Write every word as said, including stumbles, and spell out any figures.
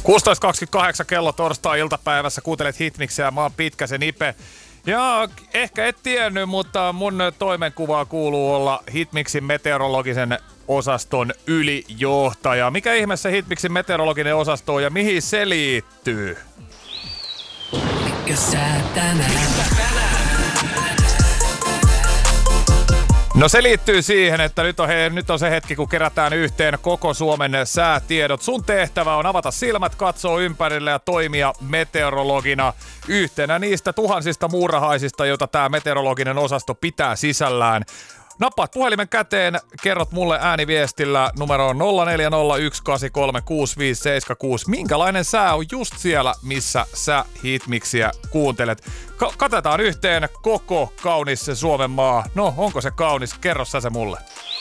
kuusitoista kaksikymmentäkahdeksan kello torstai-iltapäivässä kuuntelet Hitmixia ja mä oon Pitkäsen Ipe. Ja ehkä et tiennyt, mutta mun toimenkuvaa kuuluu olla Hitmixin meteorologisen osaston ylijohtaja. Mikä ihmeessä Hitmixin meteorologinen osasto on ja mihin se liittyy? Mikä sää tänään? No se liittyy siihen, että nyt on, he, nyt on se hetki, kun kerätään yhteen koko Suomen säätiedot. Sun tehtävä on avata silmät, katsoa ympärille ja toimia meteorologina yhtenä niistä tuhansista muurahaisista, joita tämä meteorologinen osasto pitää sisällään. Nappaat puhelimen käteen, kerrot mulle ääniviestillä numeroon nolla neljä nolla yksi kahdeksan kolme kuusi viisi seitsemän kuusi. Minkälainen sää on just siellä, missä sä Hitmixiä kuuntelet? Ka- katetaan yhteen koko kaunis Suomen maa. No, onko se kaunis? Kerro sä se mulle.